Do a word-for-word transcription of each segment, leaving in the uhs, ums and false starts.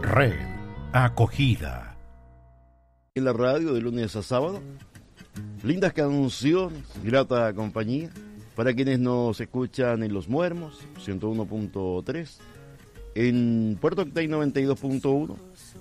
Red Acogida. En la radio de lunes a sábado, lindas canciones, grata compañía, para quienes nos escuchan en Los Muermos, ciento uno punto tres, en Puerto Octay noventa y dos punto uno,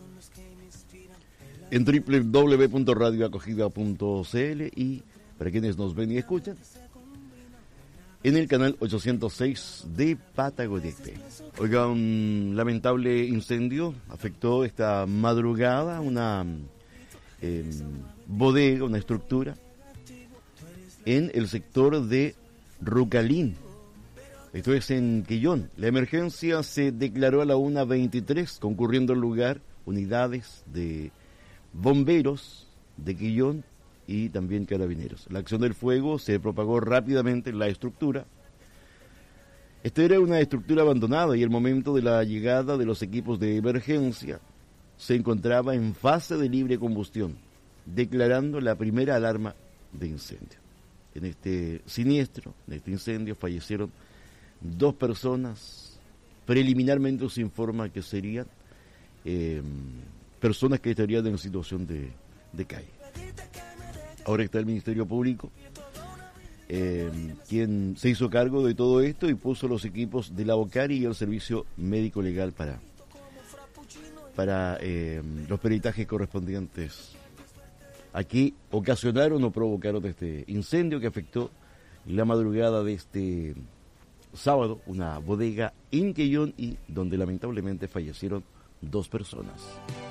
en doble u doble u doble u punto radio acogida punto c l y para quienes nos ven y escuchan en el canal ochocientos seis de Patagonia. Oiga, un lamentable incendio afectó esta madrugada una eh, bodega, una estructura en el sector de Rucalín. Esto es en Quillón. La emergencia se declaró a la una veintitrés, concurriendo al lugar unidades de bomberos de Quillón y también carabineros. La acción del fuego se propagó rápidamente en la estructura. Esta era una estructura abandonada y al momento de la llegada de los equipos de emergencia se encontraba en fase de libre combustión, declarando la primera alarma de incendio. En este siniestro, en este incendio, fallecieron dos personas. Preliminarmente se informa que serían eh, personas que estarían en situación de, de calle. Ahora está el Ministerio Público, eh, quien se hizo cargo de todo esto y puso los equipos de la OCARI y el Servicio Médico Legal para, para eh, los peritajes correspondientes a qué ocasionaron o provocaron este incendio que afectó la madrugada de este sábado una bodega en Quillón y donde lamentablemente fallecieron dos personas.